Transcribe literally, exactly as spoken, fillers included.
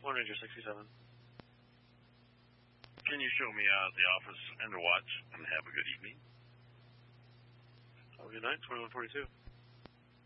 One Ranger sixty-seven. Can you show me out the office and the watch, and have a good evening? Have a good night, twenty-one forty-two.